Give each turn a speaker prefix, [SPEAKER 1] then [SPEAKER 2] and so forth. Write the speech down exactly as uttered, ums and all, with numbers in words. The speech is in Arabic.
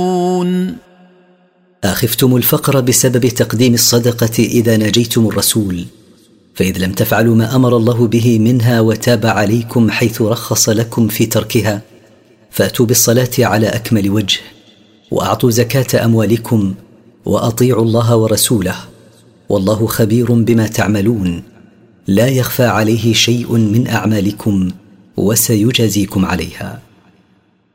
[SPEAKER 1] أخفتم الفقر بسبب تقديم الصدقة إذا ناجيتم الرسول، فإذ لم تفعلوا ما أمر الله به منها وتاب عليكم حيث رخص لكم في تركها، فأتوا بالصلاة على أكمل وجه، وأعطوا زكاة أموالكم، وأطيعوا الله ورسوله، والله خبير بما تعملون، لا يخفى عليه شيء من أعمالكم وسيجازيكم عليها.